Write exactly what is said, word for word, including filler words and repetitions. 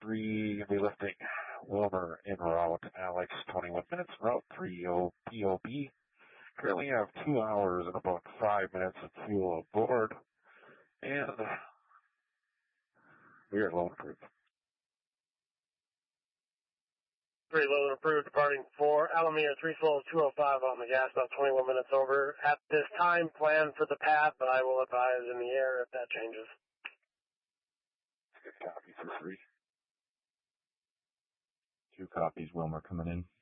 three, gonna be lifting Wilmer en route, Alex, twenty-one minutes, route three, P O B. Currently have two hours and about five minutes of fuel aboard, and we are low and approved. Three low and approved, departing for Alameda, three slow, two oh five on the gas, about twenty-one minutes over. At this time, plan for the path, but I will advise in the air if that changes. Good copy for three. Two copies, Wilmer coming in.